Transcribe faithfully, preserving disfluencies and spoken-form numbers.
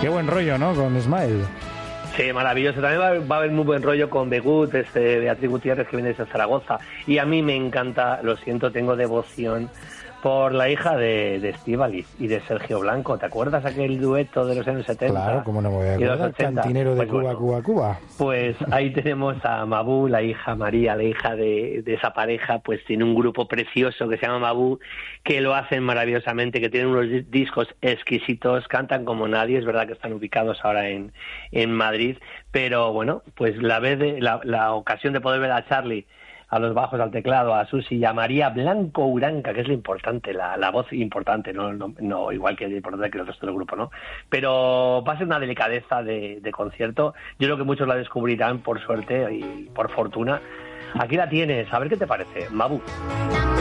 Qué buen rollo, ¿no? Con Smile. Sí, maravilloso. También va a, haber, va a haber muy buen rollo con Begut, este, Beatriz Gutiérrez, que viene desde Zaragoza. Y a mí me encanta, lo siento, tengo devoción por la hija de, de Estíbaliz y de Sergio Blanco. ¿Te acuerdas aquel dueto de los años setenta? Claro, como no me voy a acordar, Cantinero de pues Cuba, bueno, Cuba, Cuba. Pues ahí tenemos a Mabú, la hija María, la hija de, de esa pareja, pues tiene un grupo precioso que se llama Mabú, que lo hacen maravillosamente, que tienen unos discos exquisitos, cantan como nadie. Es verdad que están ubicados ahora en, en Madrid, pero bueno, pues la vez de, la, la ocasión de poder ver a Charlie a los bajos, al teclado, a Susi y a María Blanco Uranca, que es lo importante, la, la voz importante, no, no, no igual que importante que el resto del grupo, ¿no? Pero va a ser una delicadeza de, de concierto. Yo creo que muchos la descubrirán por suerte y por fortuna. Aquí la tienes, a ver qué te parece, Mabú.